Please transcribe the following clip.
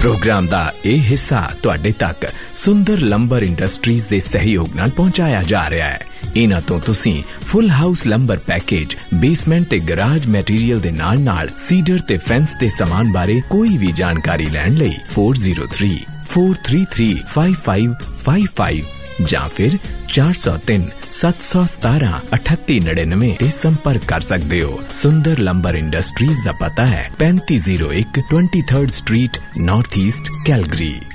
Programme दा ये हिस्सा तुहाडे तक सुंदर लंबर इंडस्ट्रीज दे सहयोग नाल पहुंचाया जा रहा है। इन्हां तो तुसीं full house lumbar package, basement ते गराज मैटीरियल दे नाल नाल सीडर ते फेंस दे सामान बारे कोई भी जानकारी लैण लई 4034335555 ਜਾਂ फिर 403717 ते संपर्क कर सकते हो। सुंदर लंबर इंडस्ट्रीज का पता है 3501 23rd street, north east, Calgary.